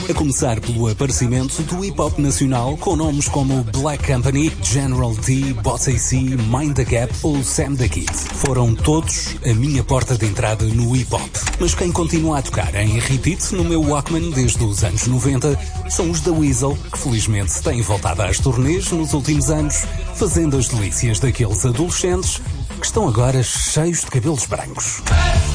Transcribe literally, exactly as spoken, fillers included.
A começar pelo aparecimento do hip-hop nacional com nomes como Black Company, General D, Boss A C, Mind the Gap ou Sam the Kid. Foram todos a minha porta de entrada no hip-hop. Mas quem continua a tocar em repeat no meu Walkman desde os anos noventa são os da Weasel, que felizmente têm voltado às turnês nos últimos anos, fazendo as delícias daqueles adolescentes que estão agora cheios de cabelos brancos.